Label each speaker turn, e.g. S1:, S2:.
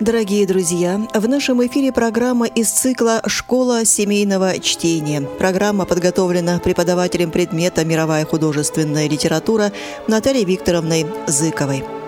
S1: Дорогие друзья, в нашем эфире программа из цикла «Школа семейного чтения». Программа подготовлена преподавателем предмета «Мировая художественная литература» Натальей Викторовной Зыковой.